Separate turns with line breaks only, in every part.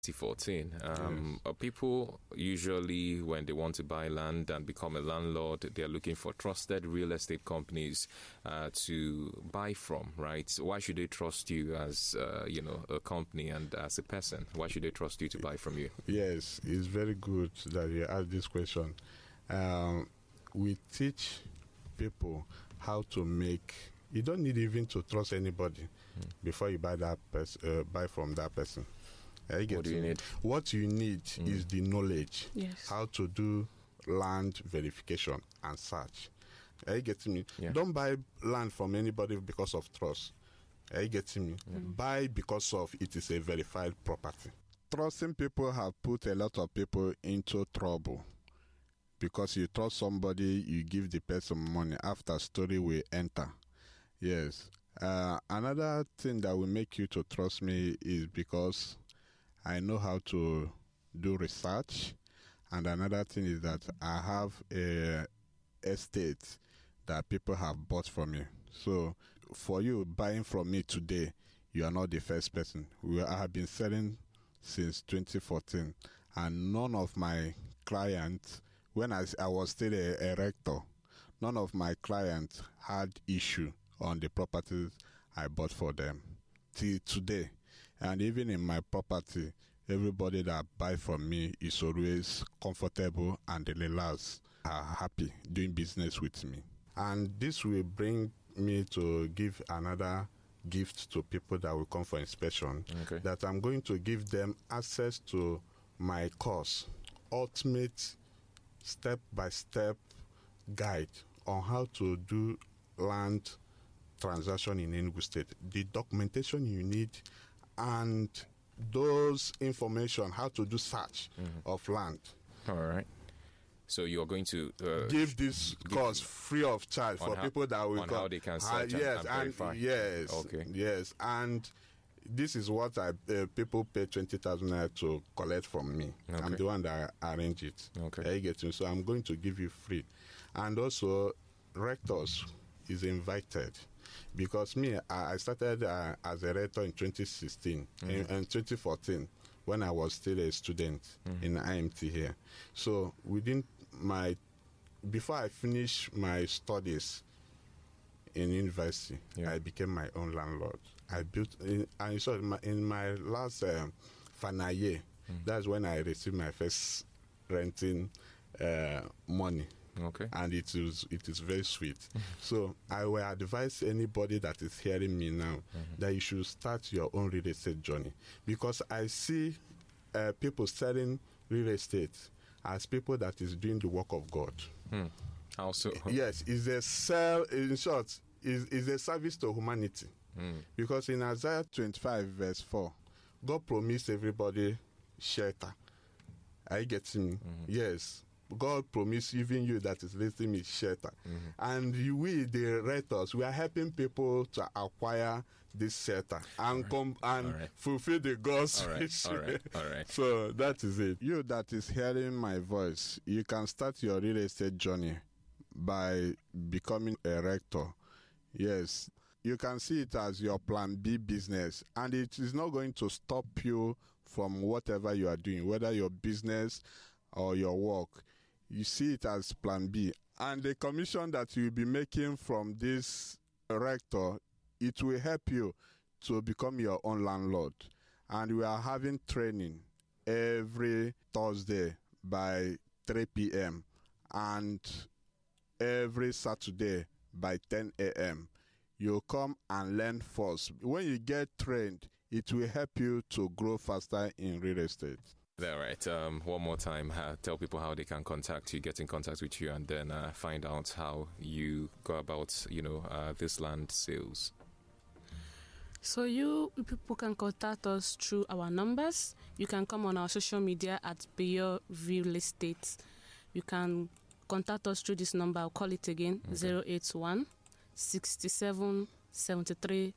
2014.
Yes.
People usually, when they want to buy land and become a landlord, they're looking for trusted real estate companies to buy from, right? So why should they trust you as, a company and as a person? Why should they trust you to buy from you?
Yes, it's very good that you ask this question. We teach people how to make. You don't need even to trust anybody before you buy buy from that person.
What do you need?
What you need is the knowledge.
Yes.
How to do land verification and search. Are you getting me?
Yeah.
Don't buy land from anybody because of trust. Are you getting me? Buy because of it is a verified property. Trusting people have put a lot of people into trouble. Because you trust somebody, you give the person money. After story will enter. Yes. Another thing that will make you to trust me is because I know how to do research, and another thing is that I have a estate that people have bought from me. So for you buying from me today, you are not the first person. I have been selling since 2014, and none of my clients, when I was still a rector, none of my clients had issue on the properties I bought for them till today. And even in my property, everybody that buy from me is always comfortable and relaxed, are happy doing business with me. And this will bring me to give another gift to people that will come for inspection.
Okay.
That I'm going to give them access to my course, ultimate step-by-step guide on how to do land transaction in Enugu State. The documentation you need and those information, how to do search of land.
All right. So you're going to
give this course free of charge for people that will come.
How they can search and verify.
Yes.
Okay.
Yes. And this is what people pay 20,000 naira to collect from me.
Okay.
I'm the one that arrange it.
Okay.
You get me? So I'm going to give you free. And also, rectors is invited. Because I started as a rector in 2016 and 2014 when I was still a student in IMT here. So before I finished my studies in university, I became my own landlord. I built, and so in my last final year, that's when I received my first renting money.
Okay.
And it is very sweet. So I will advise anybody that is hearing me now that you should start your own real estate journey, because I see people selling real estate as people that is doing the work of God.
Also,
yes, in short, is a service to humanity. Because in Isaiah 25 verse 4, God promised everybody shelter. Are you getting me? Yes. God promised even you that is listening me shelter. And we, the rectors, we are helping people to acquire this shelter and fulfill the God's wish.
All right.
So that is it. You that is hearing my voice, you can start your real estate journey by becoming a rector. Yes. You can see it as your plan B business, and it is not going to stop you from whatever you are doing, whether your business or your work. You see it as plan B. And the commission that you'll be making from this rector, it will help you to become your own landlord. And we are having training every Thursday by 3 p.m. and every Saturday by 10 a.m. You come and learn first. When you get trained, it will help you to grow faster in real estate.
All right. One more time, tell people how they can contact you, get in contact with you, and then find out how you go about, this land sales.
So you people can contact us through our numbers. You can come on our social media at Bayo Real Estate. You can contact us through this number. I'll call it again, 081 67 73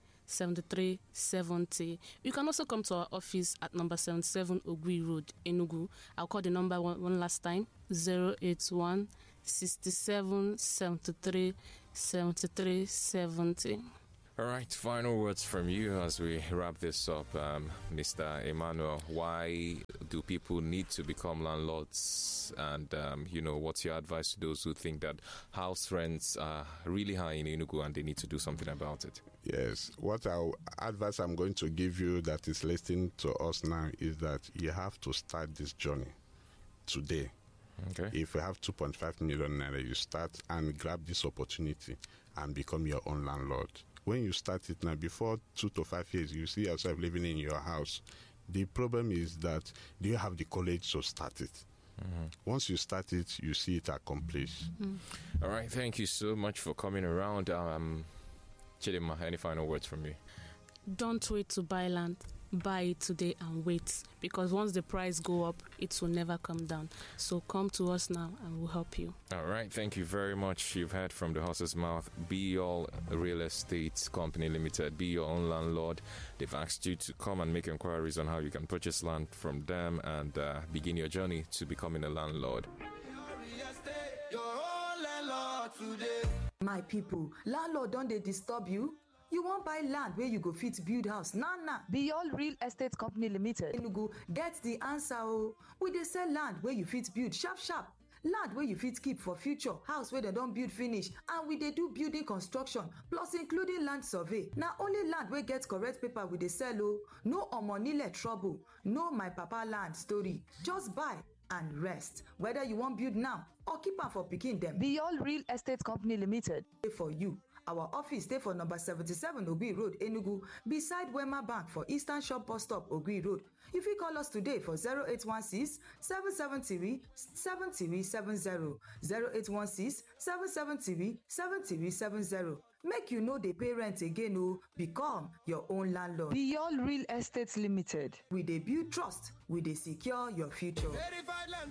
7370. You can also come to our office at number 77 Ogui Road, Enugu. I'll call the number one last time, 081 67 73 7370.
All right, final words from you as we wrap this up, Mr. Emmanuel. Why do people need to become landlords? And, what's your advice to those who think that house rents are really high in Enugu and they need to do something about it?
Yes, what advice I'm going to give you that is listening to us now is that you have to start this journey today.
Okay.
If you have 2.5 million naira, you start and grab this opportunity and become your own landlord. When you start it now, before 2 to 5 years, you see yourself living in your house. The problem is that do you have the courage to start it? Mm-hmm. Once you start it, you see it accomplished.
Mm-hmm. All right, thank you so much for coming around. Chidima, any final words from you?
Don't wait to buy land. Buy it today and wait, because once the price go up, it will never come down. So come to us now and we'll help you.
All right, thank you very much. You've heard from the horse's mouth. Be All Real Estate Company Limited. Be your own landlord. They've asked you to come and make inquiries on how you can purchase land from them and begin your journey to becoming a landlord.
My people, landlord don't they disturb you? You won't buy land where you go fit build house. Nah.
Be All Real Estate Company Limited.
Enugu get the answer. Oh, we dey sell land where you fit build sharp. Land where you fit keep for future. House where they don't build finish. And we dey do building construction. Plus including land survey. Now only land where get correct paper we dey sell. Oh, no omonile trouble. No my papa land story. Just buy and rest. Whether you want build now or keep am for pikin them.
Be All Real Estate Company Limited.
For you. Our office stay for number 77 Ogui Road, Enugu, beside Wema Bank for Eastern Shop Bus Stop, Ogui Road. If you call us today for 0816 773 7370, 0816 773 7370. Make you know the parent again, oh, become your own landlord.
Be All Real Estate Limited.
We dey build trust, we dey secure your future. Verified